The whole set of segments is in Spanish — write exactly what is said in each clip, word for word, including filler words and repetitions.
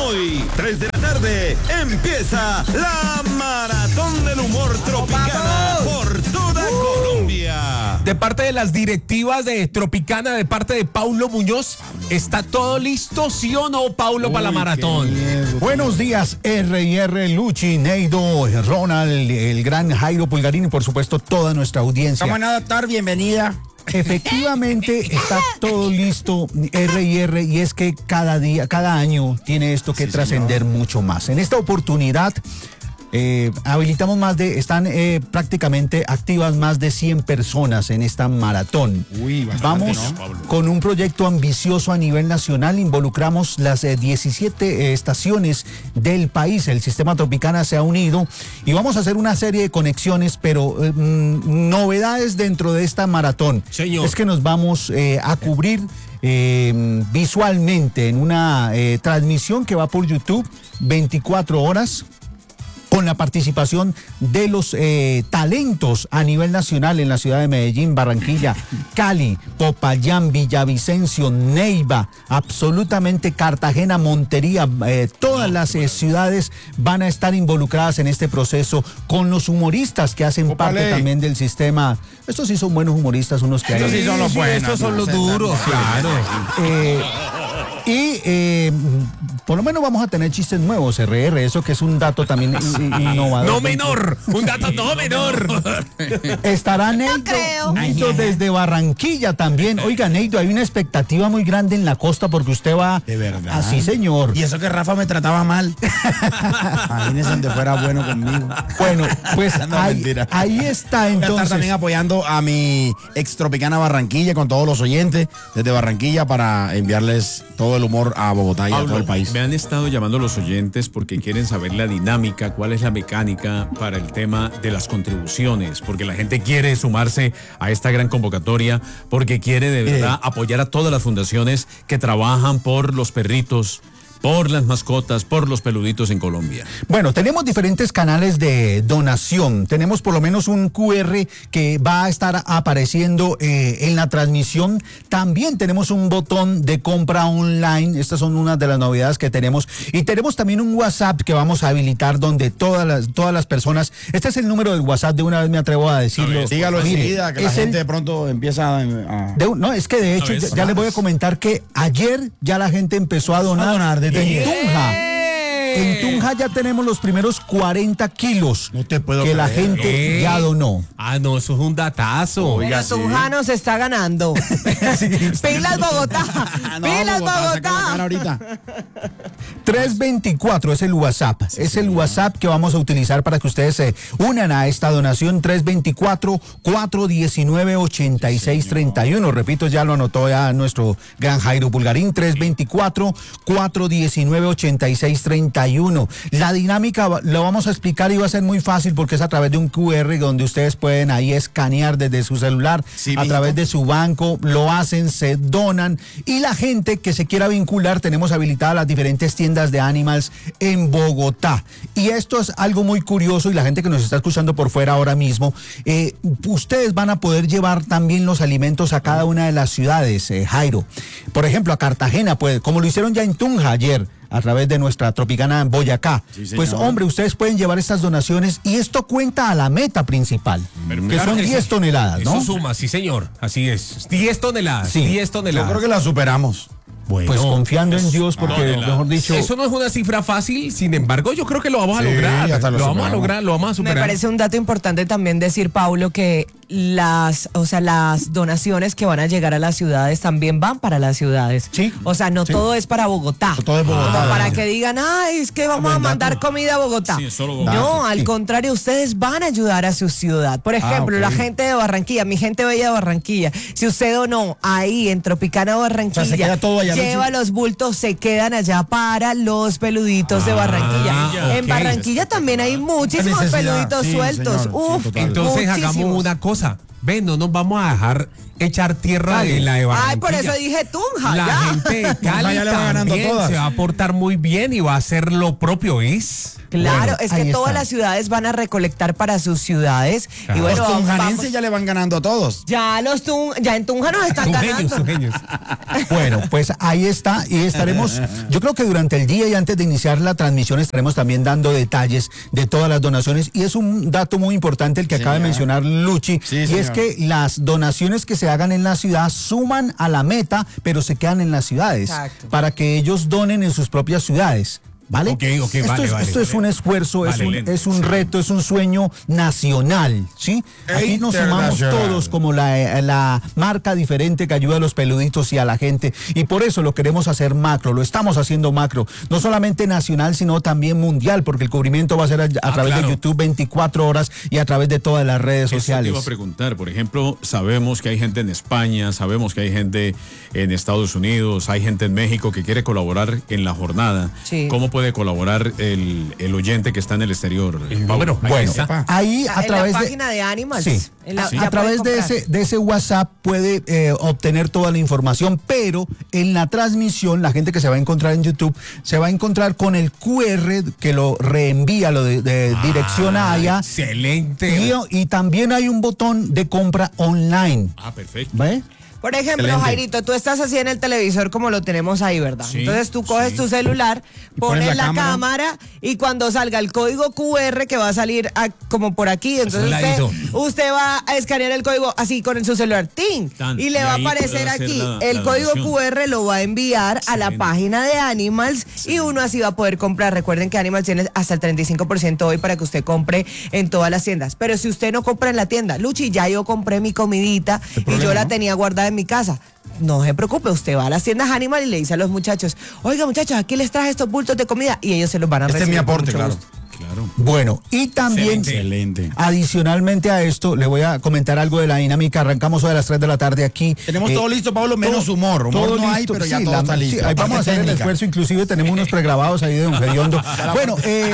Hoy, tres de la tarde, empieza la Maratón del Humor Tropicana por toda uh. Colombia. De parte de las directivas de Tropicana, de parte de Paulo Muñoz, ¿está todo listo, sí o no, Paulo, Uy, para la maratón? Buenos días, R y R, Luchi, Neido, Ronald, el gran Jairo Pulgarín y por supuesto toda nuestra audiencia. ¿Cómo no, doctor? Bienvenida. Efectivamente está todo listo, R y R, y es que cada día, cada año tiene esto que sí, trascender mucho más. En esta oportunidad eh, habilitamos más de, están eh, prácticamente activas más de cien personas en esta maratón. Uy, bastante, Vamos ¿no? con un proyecto ambicioso a nivel nacional, involucramos las eh, diecisiete eh, estaciones del país, el sistema Tropicana se ha unido y vamos a hacer una serie de conexiones, pero eh, novedades dentro de esta maratón. Señor. Es que nos vamos eh, a cubrir eh, visualmente en una eh, transmisión que va por YouTube veinticuatro horas. Con la participación de los eh, talentos a nivel nacional en la ciudad de Medellín, Barranquilla, Cali, Popayán, Villavicencio, Neiva, absolutamente Cartagena, Montería, eh, todas las eh, ciudades van a estar involucradas en este proceso con los humoristas que hacen Opale. parte también del sistema. Estos sí son buenos humoristas, unos que hay. Estos sí son los buenos. Estos son los duros, claro. Eh, Y eh, por lo menos vamos a tener chistes nuevos, R R, eso que es un dato también innovador. No menor, un dato no menor. Estará Neido, Neido desde Barranquilla también. Oiga, Neido, hay una expectativa muy grande en la costa porque usted va... De verdad. Así, señor. Y eso que Rafa me trataba mal. Imagínese donde fuera bueno conmigo. Bueno, pues no, ahí, ahí está entonces. Voy a estar también apoyando a mi ex Tropicana Barranquilla con todos los oyentes desde Barranquilla para enviarles todo el humor a Bogotá y Pablo, a todo el país. Me han estado llamando los oyentes porque quieren saber la dinámica, cuál es la mecánica para el tema de las contribuciones, porque la gente quiere sumarse a esta gran convocatoria, porque quiere de verdad eh. apoyar a todas las fundaciones que trabajan por los perritos, por las mascotas, por los peluditos en Colombia. Bueno, tenemos diferentes canales de donación. Tenemos por lo menos un Q R que va a estar apareciendo eh, en la transmisión. También tenemos un botón de compra online. Estas son unas de las novedades que tenemos. Y tenemos también un WhatsApp que vamos a habilitar donde todas las, todas las personas... Este es el número del WhatsApp, de una vez me atrevo a decirlo. A ver, dígalo Mire, enseguida, que la gente el, de pronto empieza a... a... De, no, es que de hecho ya, ya les voy a comentar que ayer ya la gente empezó a donar. A donar de En Tunja. En Tunja ya tenemos los primeros cuarenta kilos no te puedo que creer. la gente ¿Eh? ya donó. Ah, no, eso es un datazo. Oiga, sí. Tunja se está ganando. Sí, Pilas Bogotá. No, Pilas Bogotá. Bogotá. trescientos veinticuatro es el WhatsApp. Sí, es el WhatsApp que vamos a utilizar para que ustedes se unan a esta donación. trescientos veinticuatro, cuatrocientos diecinueve, ochenta y seis treinta y uno. Repito, ya lo anotó ya nuestro gran Jairo Pulgarín. trescientos veinticuatro, cuatrocientos diecinueve, ochenta y seis treinta y uno. La dinámica lo vamos a explicar y va a ser muy fácil porque es a través de un Q R donde ustedes pueden ahí escanear desde su celular, sí, a través de su banco, lo hacen, se donan y la gente que se quiera vincular, tenemos habilitadas las diferentes tiendas de Animals en Bogotá. Y esto es algo muy curioso y la gente que nos está escuchando por fuera ahora mismo, eh, ustedes van a poder llevar también los alimentos a cada una de las ciudades, eh, Jairo. Por ejemplo, a Cartagena, pues, como lo hicieron ya en Tunja ayer, a través de nuestra Tropicana en Boyacá. Sí, pues hombre, ustedes pueden llevar estas donaciones y esto cuenta a la meta principal, Pero, que claro, son diez toneladas, ¿no? Eso suma, sí señor, así es. diez toneladas, sí. diez toneladas. Yo creo que la superamos. Bueno, pues confiando en Dios, porque no, mejor dicho... Eso no es una cifra fácil, sin embargo, yo creo que lo vamos a sí, lograr. Lo, lo vamos a lograr, lo vamos a superar. Me parece un dato importante también decir, Paulo, que las, o sea, las donaciones que van a llegar a las ciudades también van para las ciudades. Sí. O sea, no sí. todo es para Bogotá. No todo es Bogotá. Como para que digan, ay, es que vamos a mandar comida a Bogotá. Sí, solo Bogotá. No, al contrario, ustedes van a ayudar a su ciudad. Por ejemplo, ah, okay. la gente de Barranquilla, mi gente bella de Barranquilla, si usted donó ahí en Tropicana Barranquilla, o sea, se queda todo allá, lleva los bultos, se quedan allá para los peluditos ah, de Barranquilla. Ya, en okay. Barranquilla también hay muchísimos peluditos sí, sueltos. Señor, Uf, sí, entonces muchísimos. Hagamos una cosa. Ven, no nos vamos a dejar echar tierra de la de Barranquilla. Ay, por eso dije Tunja. La ya. gente de Cali ya le va ganando también todas. se va a portar muy bien y va a hacer lo propio, ¿es? Claro, Bueno, es que ahí todas está. las ciudades van a recolectar para sus ciudades. Y bueno, Los vamos- tunjanenses ya le van ganando a todos. ya los tun, ya en Tunja nos están Sujeños, ganando. sujeños. Bueno, pues ahí está y estaremos, yo creo que durante el día y antes de iniciar la transmisión estaremos también dando detalles de todas las donaciones y es un dato muy importante el que acaba de Señor. mencionar Luchi, Sí, y señor. es que las donaciones que se hagan en la ciudad suman a la meta, pero se quedan en las ciudades Exacto. para que ellos donen en sus propias ciudades. ¿Vale? Ok, ok, esto vale, es, vale, esto es vale. un esfuerzo, Vale, es, un, lento, es un sí. reto, es un sueño nacional, ¿sí? Aquí nos sumamos Internacional. todos como la, la marca diferente que ayuda a los peluditos y a la gente. Y por eso lo queremos hacer macro, lo estamos haciendo macro. No solamente nacional, sino también mundial, porque el cubrimiento va a ser a, a Ah, través claro. de YouTube veinticuatro horas y a través de todas las redes Eso te sociales. iba a preguntar, por ejemplo, sabemos que hay gente en España, sabemos que hay gente en Estados Unidos, hay gente en México que quiere colaborar en la jornada. Sí. ¿Cómo puede colaborar el, el oyente que está en el exterior? El número, ahí Bueno, está. ahí a en través la de... página de Animals. Sí. En la- Sí. ya A través pueden de comprar. ese, de ese WhatsApp puede eh, obtener toda la información, pero en la transmisión, la gente que se va a encontrar en YouTube, se va a encontrar con el Q R que lo reenvía, lo de, de dirección a allá. Excelente. Y, y también hay un botón de compra online. Ah, perfecto. ¿Ve? Por ejemplo, Excelente. Jairito, tú estás así en el televisor como lo tenemos ahí, ¿verdad? Sí, Entonces tú coges sí. tu celular, pones pones la la, cámara. cámara. y cuando salga el código Q R que va a salir a- como por aquí, entonces un usted, ladito. usted va a escanear el código así con su celular, ¡tin! Tan, Y le y va a ahí puede aparecer hacer aquí. la- el la código donación. Q R lo va a enviar a la Excelente. página de Animals y uno así va a poder comprar. Recuerden que Animals tiene hasta el treinta y cinco por ciento hoy para que usted compre en todas las tiendas. Pero si usted no compra en la tienda, Luchi, ya yo compré mi comidita y yo la tenía guardada en mi casa. No se preocupe, usted va a las tiendas Animal y le dice a los muchachos, oiga muchachos, aquí les traje estos bultos de comida y ellos se los van a Este es recibir. mi con aporte, mucho claro. gusto. Claro. Bueno, y también, Excelente. adicionalmente a esto, le voy a comentar algo de la dinámica. Arrancamos hoy a las tres de la tarde aquí. Tenemos Eh, todo listo, Pablo, menos humor. Humor todo no hay, listo, pero ya sí, todo la- está sí, listo. ahí La vamos a parte hacer el técnica. esfuerzo, inclusive tenemos unos pregrabados ahí de Don Gediondo. Bueno, eh,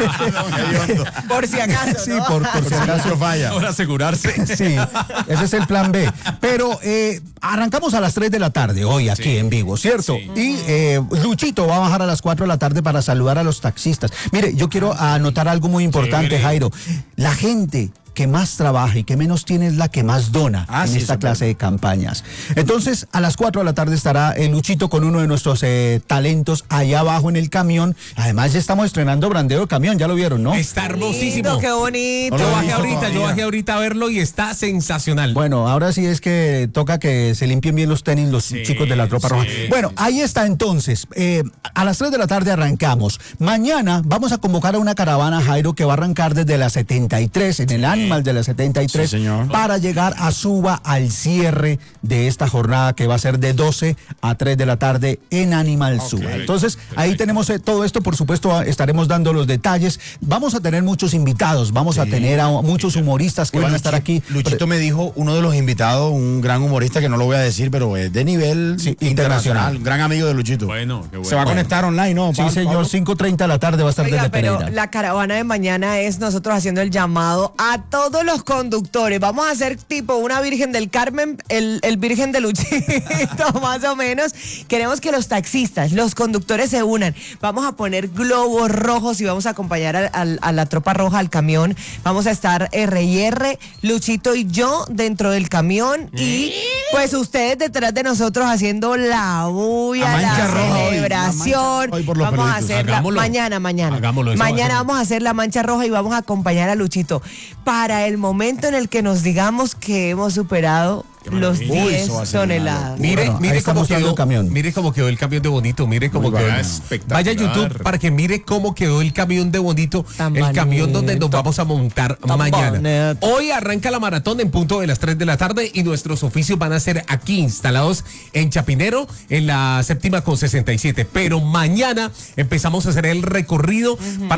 Por si acaso, sí, ¿no? por, por si acaso. falla. Ahora asegurarse. Sí, ese es el plan B. Pero eh, arrancamos a las tres de la tarde hoy aquí Sí. en vivo, ¿cierto? Sí. Y eh, Luchito va a bajar a las cuatro de la tarde para saludar a los taxistas. Mire, yo quiero anotar algo muy importante, Chévere. Jairo. La gente que más trabaja y que menos tiene es la que más dona Ah, en sí, esta eso es clase de campañas. Entonces, a las cuatro de la tarde estará el Luchito con uno de nuestros eh, talentos allá abajo en el camión. Además, ya estamos estrenando brandeo de camión, ya lo vieron, ¿no? Está hermosísimo. Lindo, qué bonito. Yo Hola, bajé listo ahorita, yo todavía. bajé ahorita a verlo y está sensacional. Bueno, ahora sí es que toca que se limpien bien los tenis los Sí, chicos de la tropa sí, roja. Bueno, sí, ahí está entonces. Eh, a las tres de la tarde arrancamos. Mañana vamos a convocar a una caravana, Jairo, que va a arrancar desde la setenta y tres, en el Animal de la setenta y tres, Sí, señor. para llegar a Suba al cierre de esta jornada que va a ser de doce a tres de la tarde en Animal Suba. Entonces, ahí perfecto. tenemos eh, todo esto, por supuesto, estaremos dando los detalles. Vamos a tener muchos invitados, vamos a tener a muchos humoristas que Uy, van a estar Luchi- aquí. Luchito me dijo, uno de los invitados, un gran humorista que no lo voy a decir, pero es de nivel Sí, internacional. internacional. Un gran amigo de Luchito. Bueno, qué bueno. Se va a conectar online, ¿no? Sí, Pablo? señor, cinco treinta de la tarde va a estar Oiga, desde pero Pereira. la caravana de mañana es nosotros haciendo el llamado a todos los conductores. Vamos a hacer tipo una Virgen del Carmen, el, el Virgen de Luchito, más o menos. Queremos que los taxistas, los conductores se unan. Vamos a poner globos rojos y vamos a acompañar a, a- a la tropa roja al camión. Vamos a estar R y R, Luchito y yo dentro del camión y pues ustedes detrás de nosotros haciendo la bulla, La la, mancha roja hoy, la celebración. mancha hoy por los Vamos a peluditos. hacerla Hagámoslo. mañana, mañana. Hagámoslo, eso va a mañana ser. vamos a hacer la mancha roja y vamos a acompañar a Luchito para el momento en el que nos digamos que hemos superado Qué los maravilla. Uy, diez eso va a ser toneladas. Mira, Mire, Bueno, ahí mire está cómo mostrando quedó el camión. Mire cómo quedó el camión de bonito, mire cómo Muy quedó. bacano. Espectacular. Vaya a YouTube para que mire cómo quedó el camión de bonito, Tan el camión donde nos bonito. vamos a montar Tan mañana. bonito. Hoy arranca la maratón en punto de las tres de la tarde y nuestros oficios van a ser aquí instalados en Chapinero, en la séptima con sesenta y siete. Pero mañana empezamos a hacer el recorrido para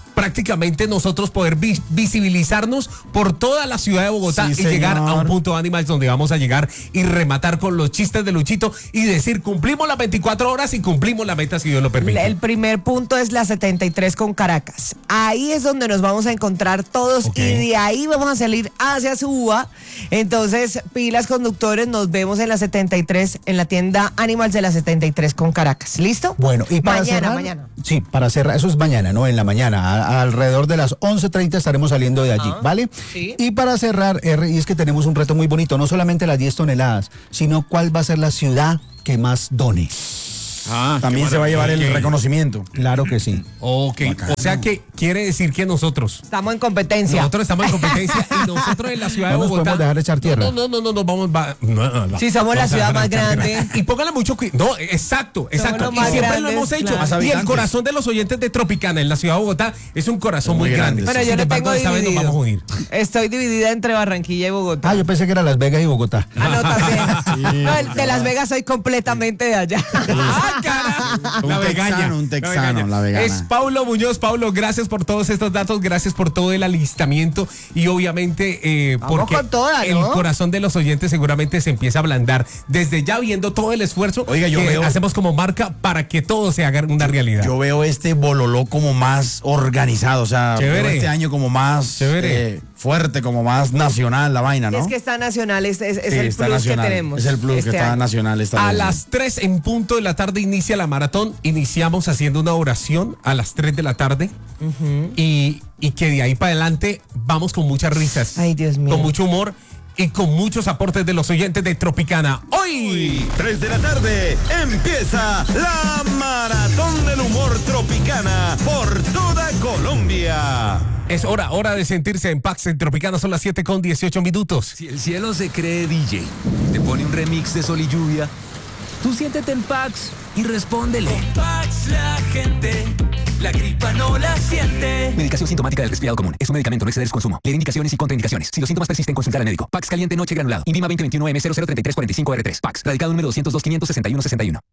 prácticamente nosotros poder vis- visibilizarnos por toda la ciudad de Bogotá Sí, y señor. llegar a un punto Animals donde vamos a llegar y rematar con los chistes de Luchito y decir cumplimos las veinticuatro horas y cumplimos la meta si Dios lo permite. El primer punto es la setenta y tres con Caracas. Ahí es donde nos vamos a encontrar todos Ok. y de ahí vamos a salir hacia Suba. Entonces, pilas conductores, nos vemos en la setenta y tres, en la tienda Animals de la setenta y tres con Caracas. ¿Listo? Bueno, y para mañana, cerrar, mañana. Sí, para cerrar, eso es mañana, ¿no? En la mañana, a- alrededor de las once treinta estaremos saliendo de allí, Ah, ¿vale? sí. Y para cerrar, R, y es que tenemos un reto muy bonito, no solamente las diez toneladas, sino cuál va a ser la ciudad que más done. Ah, También se va a llevar el Ok. reconocimiento. Claro que sí. Ok, o sea que quiere decir que nosotros Estamos en competencia. Nosotros estamos en competencia y nosotros en la ciudad No de nos Bogotá. podemos dejar echar tierra. No, no, no, no, no, vamos. Va, no, no, Sí, somos la vamos a ciudad dejar más echar tierra. grande. Y póngale mucho cuidado. No, exacto, exacto. los Y más siempre lo grandes, hemos hecho. claro. Más Y el habitantes. corazón de los oyentes de Tropicana en la ciudad de Bogotá es un corazón muy, Muy grande. grande. Pero yo Sin lo embargo, tengo esta vez nos dividido. vamos a unir. Estoy dividida entre Barranquilla y Bogotá. Ah, yo pensé que era Las Vegas y Bogotá. Ah, no, también. No, el de Las Vegas soy completamente de allá. ¡Ah, carajo! Un La vegaña. texano, un texano, vegaña. la vegana. Es Paulo Muñoz. Paulo, gracias por todos estos datos, gracias por todo el alistamiento y obviamente eh, Vamos porque con toda, ¿no? el corazón de los oyentes seguramente se empieza a ablandar desde ya viendo todo el esfuerzo Oiga, yo que veo- hacemos como marca para que todo se haga una realidad. Yo veo este bololó como más organizado, o sea, Chévere. veo este año como más Chévere. eh, fuerte, como más nacional la vaina, ¿no? Es que está nacional, es, es- es Sí, el está plus nacional. que tenemos. Es el plus este que está año. nacional esta A vez. las tres en punto de la tarde inicia la maratón. Iniciamos haciendo una oración a las tres de la tarde. y, y que de ahí para adelante vamos con muchas risas. Ay, Dios mío. Con mucho humor y con muchos aportes de los oyentes de Tropicana. Hoy. tres de la tarde empieza la Maratón del Humor Tropicana por toda Colombia. Es hora, hora de sentirse en Pax en Tropicana. Son las siete con dieciocho minutos. Si el cielo se cree D J, te pone un remix de Sol y Lluvia, tú siéntete en Pax y respóndele. Con Pax la gente, la gripa no la siente. Medicación sintomática del resfriado común. Es un medicamento, no exceder su consumo. Leer indicaciones y contraindicaciones. Si los síntomas persisten, consultar al médico. Pax caliente noche granulado. Invima veinte veintiuno M cero cero treinta y tres cuarenta y cinco R tres. Pax. Radicado número doscientos dos, quinientos sesenta y uno sesenta y uno.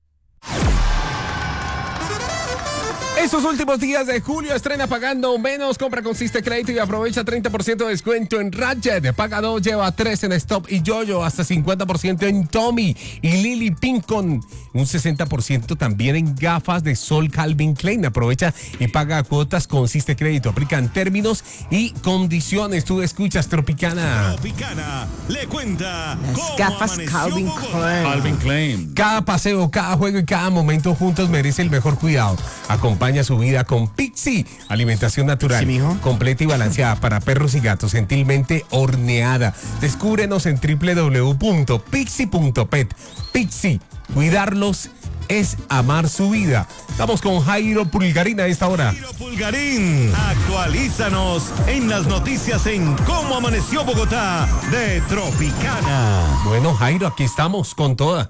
Estos últimos días de julio estrena pagando menos, compra con Siste Crédito y aprovecha treinta por ciento de descuento en Ratchet. Paga dos, lleva tres en Stop y Yoyo, hasta cincuenta por ciento en Tommy y Lily Pink con un sesenta por ciento también en gafas de sol Calvin Klein. Aprovecha y paga cuotas con Siste Crédito. Aplican términos y condiciones. Tú escuchas Tropicana. Tropicana le cuenta Las cómo gafas amaneció Calvin Bogotá. Klein. Calvin Klein. Cada paseo, cada juego y cada momento juntos merece el mejor cuidado. Acompaña su vida con Pixie, alimentación natural, Sí, mijo. completa y balanceada para perros y gatos, gentilmente horneada. Descúbrenos en doble u doble u doble u punto pixie punto pet. Pixie, cuidarlos es amar su vida. Estamos con Jairo Pulgarina a esta hora. Jairo Pulgarín, actualízanos en las noticias en cómo amaneció Bogotá de Tropicana. Bueno, Jairo, aquí estamos con toda.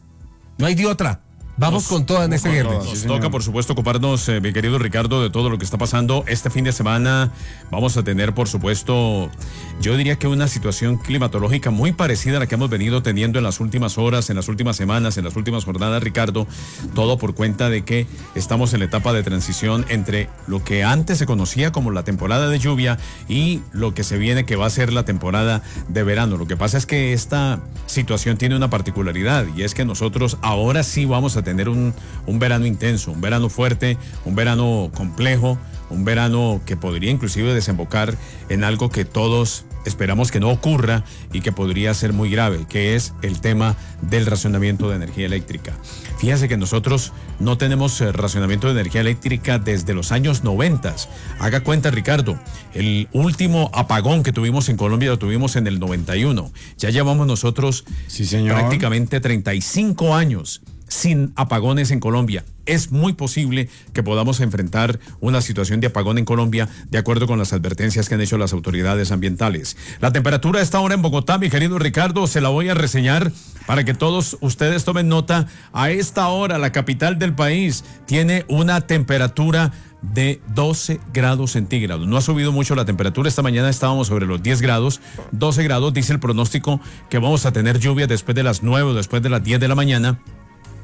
No hay de otra. Vamos con toda en este viernes. Nos toca, por supuesto, ocuparnos, eh, mi querido Ricardo, de todo lo que está pasando. Este fin de semana vamos a tener, por supuesto, yo diría que una situación climatológica muy parecida a la que hemos venido teniendo en las últimas horas, en las últimas semanas, en las últimas jornadas, Ricardo. Todo por cuenta de que estamos en la etapa de transición entre lo que antes se conocía como la temporada de lluvia y lo que se viene que va a ser la temporada de verano. Lo que pasa es que esta situación tiene una particularidad y es que nosotros ahora sí vamos a tener tener un, un verano intenso, un verano fuerte, un verano complejo, un verano que podría inclusive desembocar en algo que todos esperamos que no ocurra y que podría ser muy grave, que es el tema del racionamiento de energía eléctrica. Fíjense que nosotros no tenemos eh, racionamiento de energía eléctrica desde los años noventas. Haga cuenta, Ricardo, el último apagón que tuvimos en Colombia lo tuvimos en el noventa y uno. Ya llevamos nosotros Sí, señor. prácticamente treinta y cinco años sin apagones en Colombia. Es muy posible que podamos enfrentar una situación de apagón en Colombia de acuerdo con las advertencias que han hecho las autoridades ambientales. La temperatura a esta hora en Bogotá, mi querido Ricardo, se la voy a reseñar para que todos ustedes tomen nota. A esta hora, la capital del país tiene una temperatura de doce grados centígrados. No ha subido mucho la temperatura. Esta mañana estábamos sobre los diez grados. doce grados, dice el pronóstico que vamos a tener lluvia después de las nueve o después de las diez de la mañana.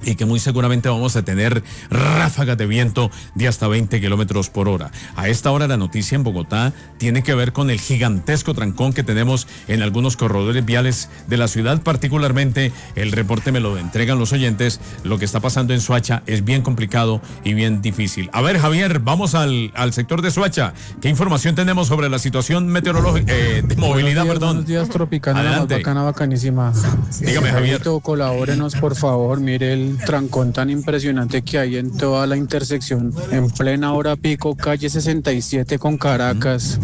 y que muy seguramente vamos a tener ráfagas de viento de hasta veinte kilómetros por hora. A esta hora la noticia en Bogotá tiene que ver con el gigantesco trancón que tenemos en algunos corredores viales de la ciudad, particularmente el reporte me lo entregan los oyentes, lo que está pasando en Soacha es bien complicado y bien difícil. A ver, Javier, vamos al, al sector de Soacha. ¿Qué información tenemos sobre la situación meteorológica, eh, de movilidad, buenos días, perdón? Buenos días, Tropicana, la más Adelante. bacana, bacanísima. Dígame, Javier. Colabórenos, por favor, mire el trancón tan impresionante que hay en toda la intersección, en plena hora pico, calle sesenta y siete con Caracas,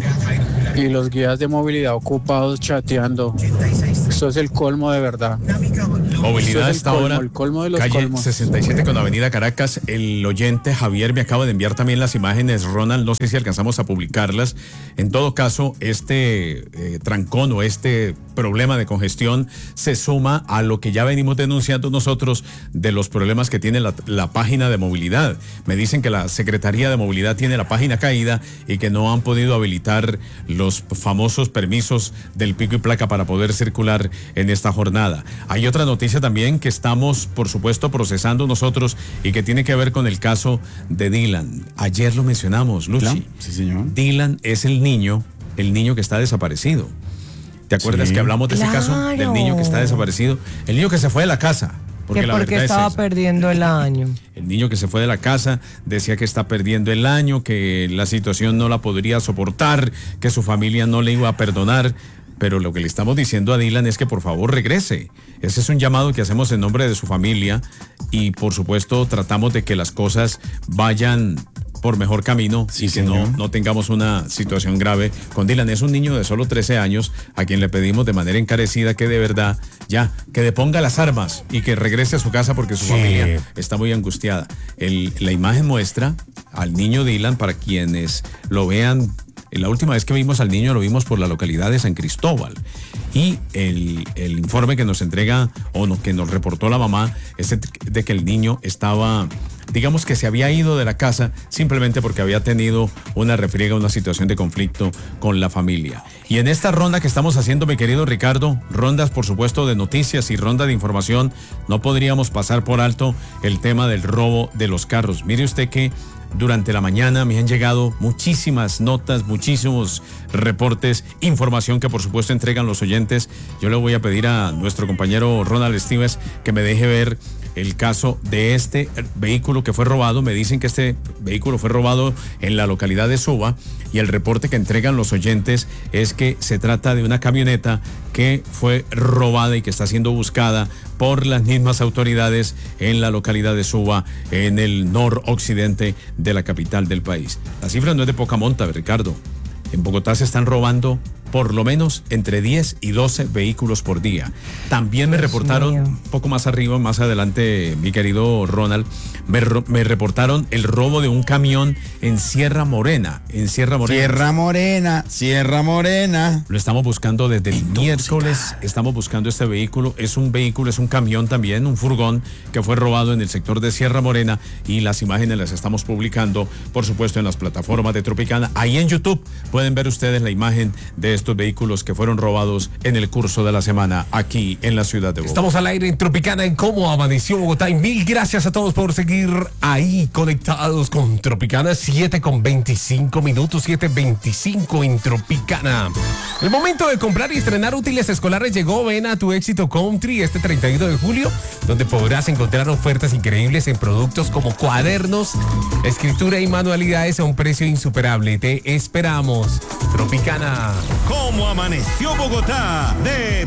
y los guías de movilidad ocupados chateando. Eso es el colmo de verdad. Movilidad es el hasta colmo, ahora, el colmo de los calle colmos. sesenta y siete con Avenida Caracas. El oyente Javier me acaba de enviar también las imágenes, Ronald, no sé si alcanzamos a publicarlas. En todo caso, este eh, trancón o este problema de congestión se suma a lo que ya venimos denunciando nosotros de los problemas que tiene la, la página de movilidad. Me dicen que la Secretaría de Movilidad tiene la página caída y que no han podido habilitar los famosos permisos del pico y placa para poder circular en esta jornada. Hay otra noticia también que estamos, por supuesto, procesando nosotros y que tiene que ver con el caso de Dylan. Ayer lo mencionamos, Luchi. Sí, señor. Dylan es el niño, el niño que está desaparecido. ¿Te acuerdas Sí. que hablamos de ese Claro. caso? Del niño que está desaparecido. El niño que se fue de la casa. Porque Que la porque verdad estaba es esa. perdiendo el año. El niño que se fue de la casa decía que está perdiendo el año, que la situación no la podría soportar, que su familia no le iba a perdonar. Pero lo que le estamos diciendo a Dylan es que por favor regrese. Ese es un llamado que hacemos en nombre de su familia y por supuesto tratamos de que las cosas vayan por mejor camino Sí, y que no, señor. no tengamos una situación grave con Dylan. Es un niño de solo trece años a quien le pedimos de manera encarecida que de verdad ya, que deponga las armas y que regrese a su casa porque su Sí. familia está muy angustiada. El, la imagen muestra al niño Dylan para quienes lo vean. La última vez que vimos al niño lo vimos por la localidad de San Cristóbal y el, el informe que nos entrega o no, que nos reportó la mamá es de que el niño estaba, digamos que se había ido de la casa simplemente porque había tenido una refriega, una situación de conflicto con la familia. Y en esta ronda que estamos haciendo, mi querido Ricardo, rondas por supuesto de noticias y ronda de información, no podríamos pasar por alto el tema del robo de los carros. Mire usted que durante la mañana me han llegado muchísimas notas, muchísimos reportes, información que por supuesto entregan los oyentes. Yo le voy a pedir a nuestro compañero Ronald Stevens que me deje ver el caso de este vehículo que fue robado. Me dicen que este vehículo fue robado en la localidad de Suba y el reporte que entregan los oyentes es que se trata de una camioneta que fue robada y que está siendo buscada por las mismas autoridades en la localidad de Suba, en el noroccidente de la capital del país. La cifra no es de poca monta, Ricardo. En Bogotá se están robando por lo menos entre diez y doce vehículos por día. También me Dios reportaron, mío. un poco más arriba, más adelante, mi querido Ronald, me, ro- me reportaron el robo de un camión en Sierra Morena. En Sierra Morena. Sierra Morena, Sierra Morena. Lo estamos buscando desde el miércoles, estamos buscando este vehículo, es un vehículo, es un camión también, un furgón que fue robado en el sector de Sierra Morena y las imágenes las estamos publicando, por supuesto, en las plataformas de Tropicana. Ahí en YouTube pueden ver ustedes la imagen de estos vehículos que fueron robados en el curso de la semana aquí en la ciudad de Bogotá. Estamos al aire en Tropicana en cómo amaneció Bogotá y mil gracias a todos por seguir ahí conectados con Tropicana. Siete con veinticinco minutos, siete veinticinco en Tropicana. El momento de comprar y estrenar útiles escolares llegó. Ven a Tu Éxito Country este treinta y uno de julio, donde podrás encontrar ofertas increíbles en productos como cuadernos, escritura y manualidades a un precio insuperable. Te esperamos. Tropicana. ¿Cómo amaneció Bogotá? De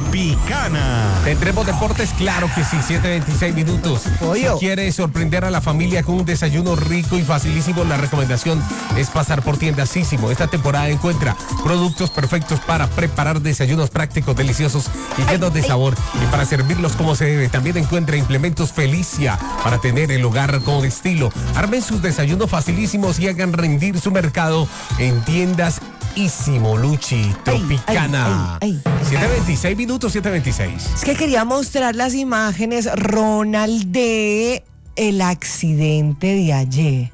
Tropicana. Tendremos deportes, claro que sí, siete veintiséis minutos. Pollo. Si quieres sorprender a la familia con un desayuno rico y facilísimo, la recomendación es pasar por Tiendasísimo. Esta temporada encuentra productos perfectos para preparar desayunos prácticos, deliciosos y llenos de sabor. Y para servirlos como se debe, también encuentra implementos Felicia para tener el hogar con estilo. Armen sus desayunos facilísimos y hagan rendir su mercado en tiendas Ísimo, Luchi, Tropicana. ay, ay, ay. siete veintiséis minutos, siete veintiséis. Es que quería mostrar las imágenes, Ronald, de el accidente de ayer.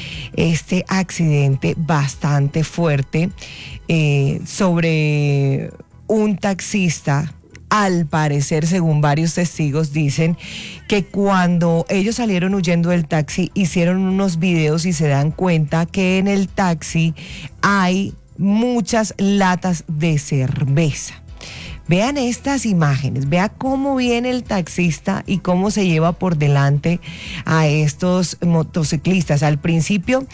Este accidente bastante fuerte eh, sobre un taxista al parecer, según varios testigos, dicen que cuando ellos salieron huyendo del taxi, hicieron unos videos y se dan cuenta que en el taxi hay muchas latas de cerveza. Vean estas imágenes, vea cómo viene el taxista y cómo se lleva por delante a estos motociclistas. Al principio,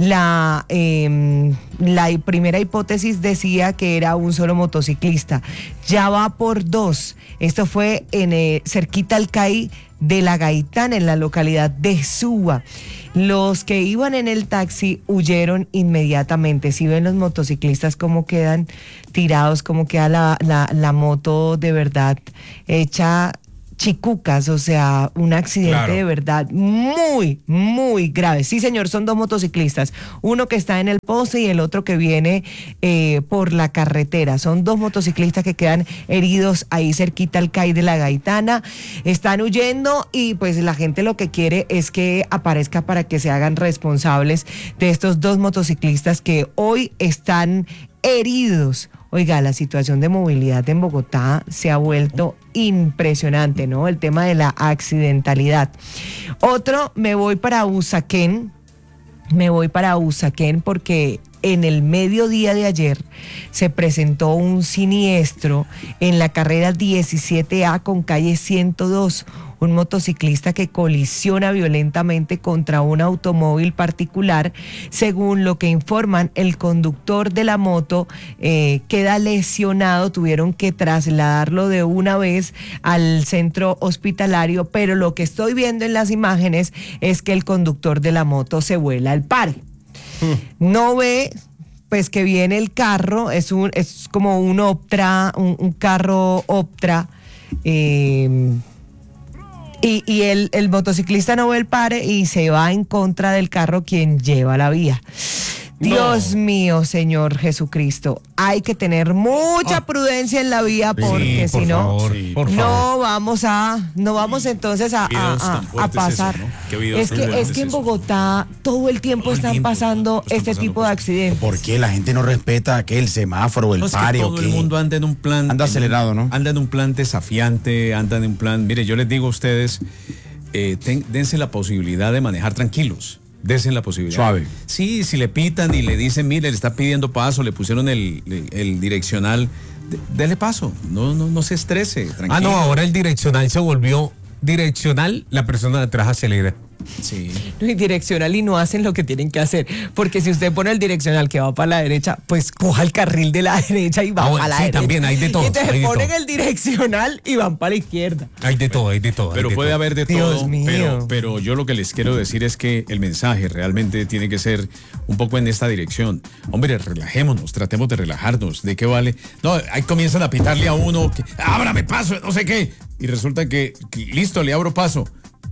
la, eh, la primera hipótesis decía que era un solo motociclista. Ya va por dos. Esto fue en eh, cerquita al C A I de La Gaitana, en la localidad de Suba. Los que iban en el taxi huyeron inmediatamente. Si ven los motociclistas cómo quedan tirados, cómo queda la, la, la moto de verdad hecha chicucas, o sea, un accidente claro. de verdad muy, muy grave. Sí, señor, son dos motociclistas, uno que está en el poste y el otro que viene eh, por la carretera. Son dos motociclistas que quedan heridos ahí cerquita al C A I de La Gaitana. Están huyendo y pues la gente lo que quiere es que aparezca para que se hagan responsables de estos dos motociclistas que hoy están heridos. Oiga, la situación de movilidad en Bogotá se ha vuelto impresionante, ¿no? El tema de la accidentalidad. Otro, me voy para Usaquén, me voy para Usaquén porque en el mediodía de ayer se presentó un siniestro en la carrera diecisiete A con calle ciento dos. Un motociclista que colisiona violentamente contra un automóvil particular. Según lo que informan, el conductor de la moto eh, queda lesionado. Tuvieron que trasladarlo de una vez al centro hospitalario, pero lo que estoy viendo en las imágenes es que el conductor de la moto se vuela al par. Hmm. No ve pues que viene el carro, es un es como un Optra, un, un carro Optra, eh, Y, y el, el motociclista no ve el pare y se va en contra del carro quien lleva la vía. Dios no. mío, Señor Jesucristo, hay que tener mucha ah. prudencia en la vía porque sí, si no, favor, sí, no favor. vamos a, no vamos entonces a, a, a, a pasar. Es, eso, ¿no? es que, es que en Bogotá todo el tiempo todo están el tiempo, pasando este pasando tipo de accidentes. ¿Por qué la gente no respeta aquel semáforo, el no, pare? Es que todo el mundo anda en un plan. Anda acelerado, ¿no? Anda en un plan desafiante, anda en un plan. Mire, yo les digo a ustedes, eh, ten, dense la posibilidad de manejar tranquilos. Desen la posibilidad. Suave. Sí, si le pitan y le dicen, mire, le está pidiendo paso, le pusieron el, el, el direccional, de, dele paso, no, no, no se estrese, tranquilo. Ah, no, ahora el direccional se volvió direccional, la persona de atrás acelera. Sí. No, y direccional y no hacen lo que tienen que hacer, porque si usted pone el direccional que va para la derecha, pues coja el carril de la derecha y va ah, bueno, para la sí, derecha. También hay de todo. Y entonces hay de ponen todo. el direccional y van para la izquierda. Hay de todo, hay de todo. Pero hay de puede todo. haber de Dios todo, mío. pero, pero yo lo que les quiero decir es que el mensaje realmente tiene que ser un poco en esta dirección. Hombre, relajémonos, tratemos de relajarnos. ¿De qué vale? No, ahí comienzan a pitarle a uno, que, ábrame paso, no sé qué. Y resulta que, que listo, le abro paso.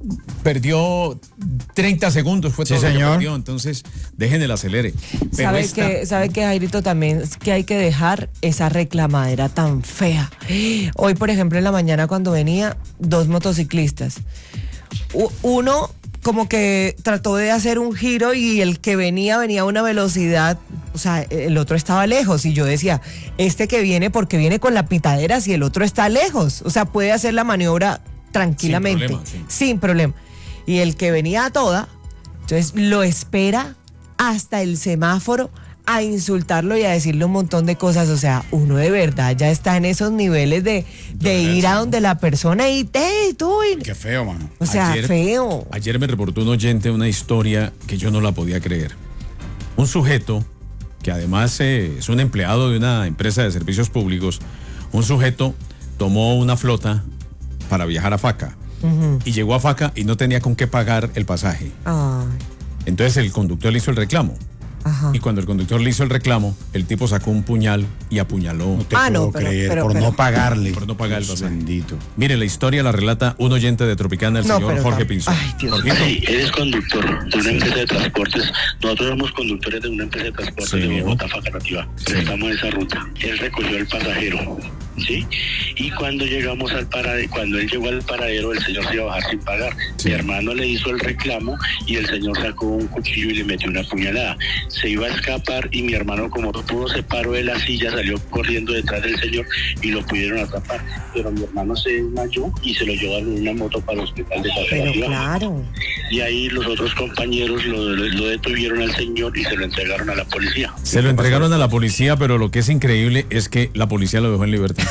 Perdió treinta segundos, fue todo sí, lo señor. que perdió, entonces dejen el acelere. Pero ¿Sabe esta... que, ¿Sabe que, Jairito, también es que hay que dejar esa reclamadera tan fea? Hoy, por ejemplo, en la mañana cuando venía, dos motociclistas. U- uno como que trató de hacer un giro y el que venía, venía a una velocidad, o sea, el otro estaba lejos y yo decía, este que viene, porque viene con la pitadera si el otro está lejos? O sea, puede hacer la maniobra tranquilamente, sin problema, sí. sin problema. Y el que venía a toda, entonces lo espera hasta el semáforo a insultarlo y a decirle un montón de cosas. O sea, uno de verdad ya está en esos niveles de, de ir a donde la persona y te, tú. Y... Qué feo, mano. O sea, ayer, feo. Ayer me reportó un oyente una historia que yo no la podía creer. Un sujeto, que además eh, es un empleado de una empresa de servicios públicos, un sujeto tomó una flota para viajar a Faca. Uh-huh. Y llegó a Faca y no tenía con qué pagar el pasaje. Ay. Entonces el conductor le hizo el reclamo. Ajá. Y cuando el conductor le hizo el reclamo, el tipo sacó un puñal y apuñaló. No te ah, puedo no, pero, creer, pero, por pero, no pagarle. Por no pagar el pasaje. Bendito. Mire, la historia la relata un oyente de Tropicana, el no, señor Jorge no. Pinzón. Ay, Dios. Sí, eres conductor de una empresa de transportes. Nosotros somos conductores de una empresa de transportes sí, de Bogotá, Faca Nativa. Sí. Estamos en esa ruta. Él recogió el pasajero. ¿sí? Y cuando llegamos al paradero, cuando él llegó al paradero, el señor se iba a bajar sin pagar. Sí. Mi hermano le hizo el reclamo y el señor sacó un cuchillo y le metió una puñalada. Se iba a escapar y mi hermano, como no pudo, se paró de la silla, salió corriendo detrás del señor y lo pudieron atrapar. Pero mi hermano se desmayó y se lo llevaron en una moto para el hospital de Pero claro. Y ahí los otros compañeros lo, lo, lo detuvieron al señor y se lo entregaron a la policía. Se lo entregaron a la policía, pero lo que es increíble es que la policía lo dejó en libertad.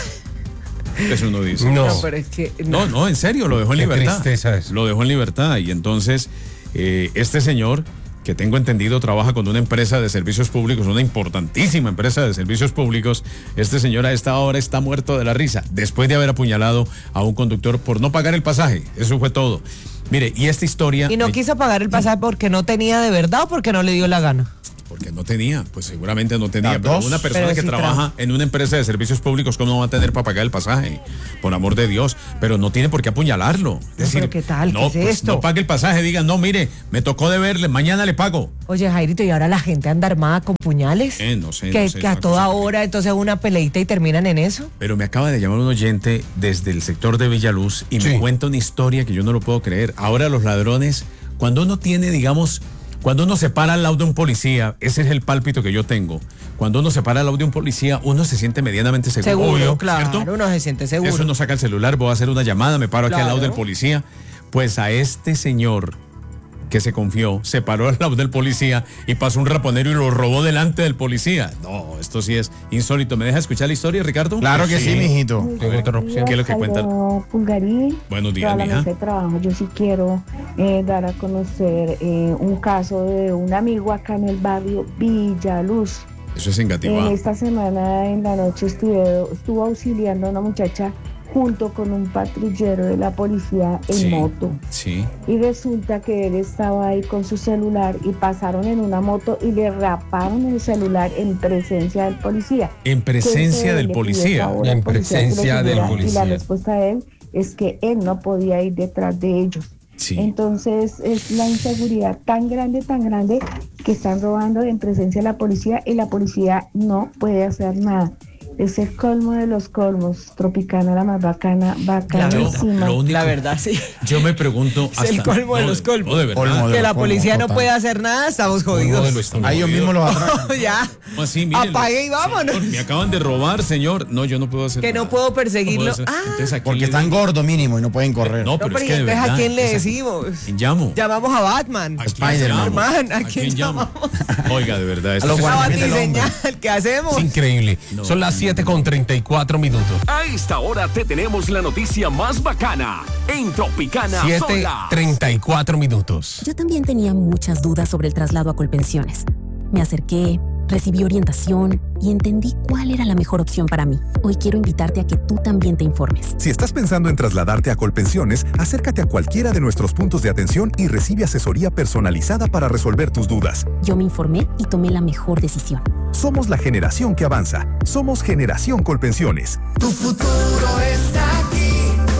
Eso uno dice. No, no pero es que... No, no, en serio, lo dejó en Qué libertad. tristeza es. Lo dejó en libertad. Y entonces, eh, este señor, que tengo entendido trabaja con una empresa de servicios públicos, una importantísima empresa de servicios públicos, este señor a esta hora está muerto de la risa, después de haber apuñalado a un conductor por no pagar el pasaje. Eso fue todo. Mire, y esta historia... Y no me... quiso pagar el pasaje porque no tenía de verdad o porque no le dio la gana. Porque no tenía, pues seguramente no tenía. Las pero dos. una persona Pero que sí trabaja tra- en una empresa de servicios públicos, ¿cómo no va a tener para pagar el pasaje? Por amor de Dios. Pero no tiene por qué apuñalarlo. Es decir, pero ¿qué tal? No, ¿Qué es pues, esto? no pague el pasaje, diga, no, mire, me tocó deberle, mañana le pago. Oye, Jairito, ¿y ahora la gente anda armada con puñales? Eh, no sé, que, no sé, que a una toda cosa hora, entonces una peleita y terminan en eso. Pero me acaba de llamar un oyente desde el sector de Villaluz y Sí. me cuenta una historia que yo no lo puedo creer. Ahora los ladrones, cuando uno tiene, digamos, cuando uno se para al lado de un policía, ese es el pálpito que yo tengo. Cuando uno se para al lado de un policía, uno se siente medianamente seguro. Seguro, Obvio, claro, ¿cierto? uno se siente seguro. Eso uno saca el celular, voy a hacer una llamada, me paro aquí al lado Claro. del policía. Pues a este señor que se confió, se paró al lado del policía y pasó un raponero y lo robó delante del policía. No, esto sí es insólito. ¿Me deja escuchar la historia, Ricardo? Claro que sí, mijito. ¿Qué es lo que cuenta? Pulgarín. Buenos días, mija. Hablando de trabajo, yo sí quiero eh, dar a conocer eh, un caso de un amigo acá en el barrio Villaluz. Eso es en En Gativá. esta semana en la noche estuve, estuvo auxiliando a una muchacha junto con un patrullero de la policía en Sí. moto. Sí. Y resulta que él estaba ahí con su celular y pasaron en una moto y le raparon el celular en presencia del policía. En presencia Que del le pidió policía. favor al En policía que le presencia del siguiera, policía. Y la respuesta de él es que él no podía ir detrás de ellos. Sí. Entonces es la inseguridad tan grande, tan grande que están robando en presencia de la policía y la policía no puede hacer nada. Es el colmo de los colmos. Tropicana, la más bacana, bacanísima. Lo único- La verdad, sí. Yo me pregunto. Es el colmo de los colmos. No, de verdad. Colmo de Que la colmo, policía no total. puede hacer nada, estamos Colmo de jodidos. los- A ellos mismos los atracan. Ya. ¿Cómo así? Mírenlo. Apague y vámonos. Señor, me acaban de robar, señor. No, yo no puedo hacer Que no nada. puedo perseguirlo. No puedo hacer- Ah. Entonces, ¿a quién Porque le están digo? gordos mínimo y no pueden correr. No, No, pero pero es ¿y que de entonces verdad. a quién le esa- decimos? ¿Quién llamo? Llamamos a Batman. ¿A quién Spider-Man. llamo? Hermano, ¿a ¿A quién quién llamo? Oiga, de verdad. esto los es- La guardianes del hombre. batiseñal, ¿qué hacemos? Es increíble. No. Son las siete con treinta y cuatro minutos. A esta hora te tenemos la noticia más bacana en Tropicana siete Sola. treinta y cuatro minutos. Yo también tenía muchas dudas sobre el traslado a Colpensiones. Me acerqué, recibí orientación y entendí cuál era la mejor opción para mí. Hoy quiero invitarte a que tú también te informes. Si estás pensando en trasladarte a Colpensiones, acércate a cualquiera de nuestros puntos de atención y recibe asesoría personalizada para resolver tus dudas. Yo me informé y tomé la mejor decisión. Somos la generación que avanza. Somos Generación Colpensiones. Tu futuro está aquí.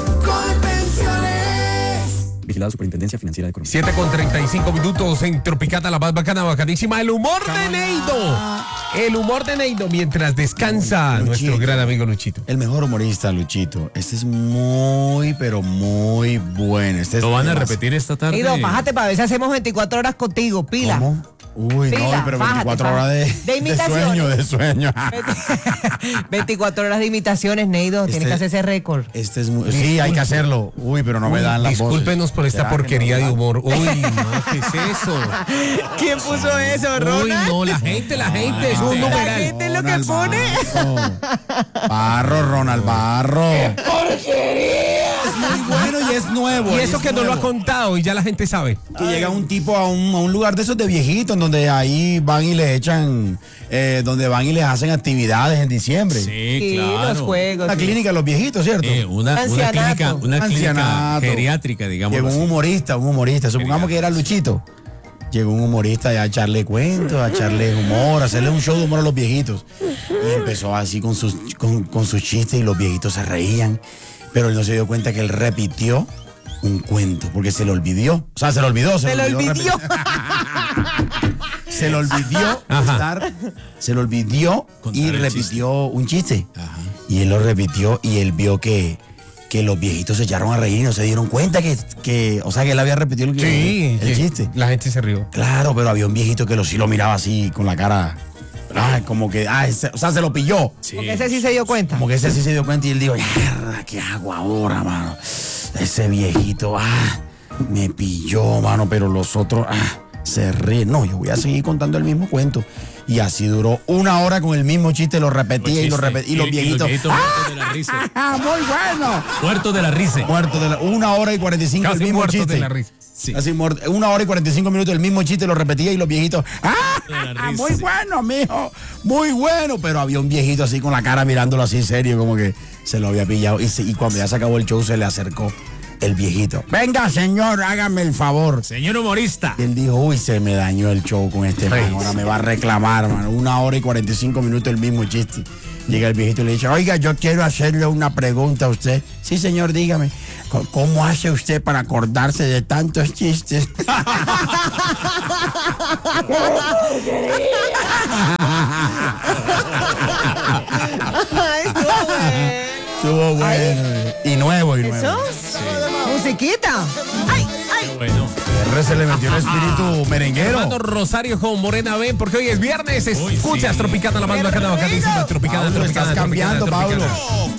Colpensiones. Vigilada Superintendencia Financiera de Colombia. siete con treinta y cinco minutos en Tropicata, la más bacana, bacanísima. El humor de Neido. El humor de Neido mientras descansa Luchito. nuestro gran amigo Luchito. El mejor humorista, Luchito. Este es muy, pero muy bueno. Este es ¿Lo van a además- repetir esta tarde? Ido, bájate para ver si hacemos veinticuatro horas contigo, pila. ¿Cómo? Uy, Pila, no, pero bájate, veinticuatro bájate. horas de, De de imitaciones. sueño, de sueño. veinticuatro horas de imitaciones, Neido. Tienes Este- que hacer ese récord. Este es muy, sí, hay que hacerlo. Uy, pero no me Uy, dan las voces. discúlpenos por esta ¿Será que porquería no? de humor. Uy, no, ¿qué es eso? ¿Quién puso eso, Uy, Ronald? no, la gente, la gente, es un Ay, La numeral. gente es lo que Ronald pone. Barro. Barro, Ronald Barro. Es muy bueno y es nuevo. Y eso es que no lo ha nuevo. contado y ya la gente sabe. Que llega un tipo a un, a un lugar de esos de viejitos, donde ahí van y le echan, eh, donde van y les hacen actividades en diciembre. Sí, Sí, claro. los juegos. Una sí. clínica de los viejitos, ¿cierto? Eh, una, una Ancianato. clínica, una clínica Ancianato. geriátrica, digamos. Llegó un humorista, un humorista. Supongamos que era Luchito. Llegó un humorista a echarle cuentos, a echarle humor, a hacerle un show de humor a los viejitos. Y empezó así con sus, con, con sus chistes y los viejitos se reían. Pero él no se dio cuenta que él repitió un cuento, porque se le olvidó. O sea, se le olvidó. Se, Se le lo olvidó. repetir. Se le olvidó Ajá. estar, se le olvidó Contar y el repitió un chiste. Ajá. Y él lo repitió y él vio que, que los viejitos se echaron a reír y no se dieron cuenta que, que o sea, que él había repetido el, sí, el, el sí. chiste. La gente se rió. Claro, pero había un viejito que lo, sí lo miraba así con la cara, ah, como que, ah, ese, o sea, se lo pilló. Sí. Porque ese sí se dio cuenta. Como que ese sí se dio cuenta y él dijo, mierda, ¿qué hago ahora, mano? Ese viejito, ah, me pilló, mano, pero los otros, ah, se ríen. No, yo voy a seguir contando el mismo cuento. Y así duró una hora con el mismo chiste, lo repetía y lo repetía. Y los viejitos. Y los viejitos muertos de la risa. ¡Ah, muy bueno! Muertos de la risa. Muertos de la Una hora y cuarenta y cinco Casi el mismo muertos chiste. de la risa. Sí. Así muerto. Una hora y cuarenta y cinco minutos el mismo chiste, lo repetía y los viejitos. ¡Ah! Risa, Muy sí. bueno, mijo. Muy bueno. Pero había un viejito así con la cara mirándolo así serio, como que se lo había pillado. Y, se, y cuando ya se acabó el show, se le acercó el viejito. Venga, señor, hágame el favor. Señor humorista. Y él dijo, uy, se me dañó el show con este man. Ahora me va a reclamar, mano. Una hora y cuarenta y cinco minutos el mismo chiste. Llega el viejito y le dice, oiga, yo quiero hacerle una pregunta a usted. Sí, señor, dígame. ¿Cómo hace usted para acordarse de tantos chistes? Estuvo bueno. Y nuevo, y nuevo. ¿Eso? Sí. Musiquita. ¡Ay, ay! Bueno. R se le metió el espíritu merenguero. Armando Rosario con Morena B, porque hoy es viernes. Escuchas sí. Tropicana, la más bacana, bacanísima. Tropicana, Pablo, Tropicana, estás cambiando, Tropicana, Pablo. Tropicana.